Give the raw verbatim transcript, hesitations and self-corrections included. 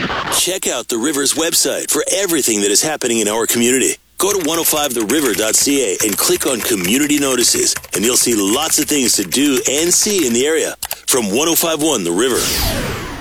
Check out the River's website for everything that is happening in our community. Go to one oh five the river dot c a and click on Community Notices, and you'll see lots of things to do and see in the area. From one oh five point one The River.